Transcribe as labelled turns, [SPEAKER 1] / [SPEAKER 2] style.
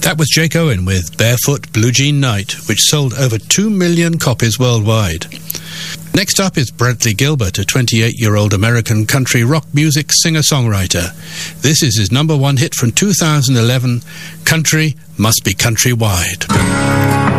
[SPEAKER 1] That was Jake Owen with Barefoot Blue Jean Night, which sold over 2 million copies worldwide. Next up is Bradley Gilbert, a 28-year-old American country rock music singer-songwriter. This is his number one hit from 2011, Country Must Be Countrywide.